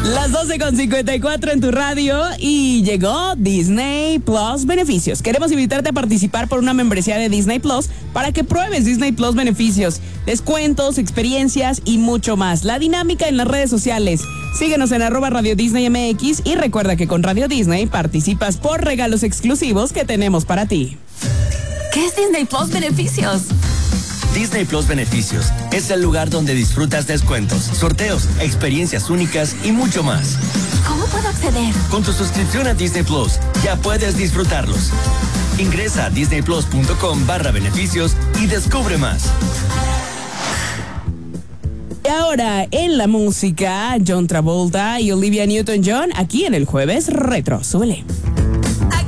Las 12:54 en tu radio y llegó Disney Plus Beneficios. Queremos invitarte a participar por una membresía de Disney Plus para que pruebes Disney Plus Beneficios, descuentos, experiencias y mucho más. La dinámica en las redes sociales. Síguenos en @Radio Disney MX y recuerda que con Radio Disney participas por regalos exclusivos que tenemos para ti. ¿Qué es Disney Plus Beneficios? Disney Plus Beneficios es el lugar donde disfrutas descuentos, sorteos, experiencias únicas y mucho más. ¿Cómo puedo acceder? Con tu suscripción a Disney Plus ya puedes disfrutarlos. Ingresa a disneyplus.com/beneficios y descubre más. Y ahora en la música, John Travolta y Olivia Newton-John aquí en el Jueves Retro. Súbele.